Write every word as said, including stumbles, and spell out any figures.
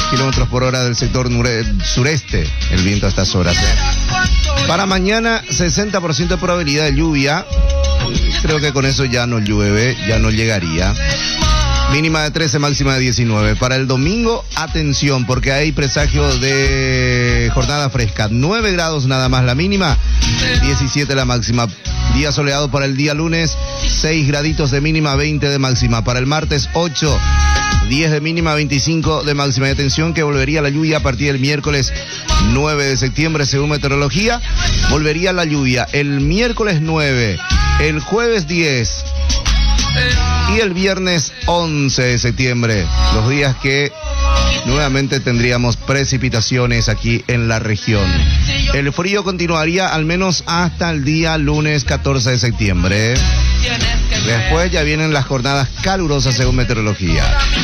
kilómetros por hora del sector nure- sureste, el viento a estas horas. ¿eh? Para mañana, sesenta por ciento de probabilidad de lluvia. Creo que con eso ya no llueve, ya no llegaría. Mínima de trece, máxima de diecinueve. Para el domingo, atención, porque hay presagio de jornada fresca. nueve grados nada más la mínima, diecisiete la máxima. Día soleado para el día lunes, seis graditos de mínima, veinte de máxima. Para el martes, ocho, diez de mínima, veinticinco de máxima. Y atención que volvería la lluvia a partir del miércoles nueve de septiembre, según meteorología. Volvería la lluvia el miércoles nueve, el jueves diez y el viernes once de septiembre. Los días que nuevamente tendríamos precipitaciones aquí en la región. El frío continuaría al menos hasta el día lunes catorce de septiembre. Después ya vienen las jornadas calurosas según meteorología.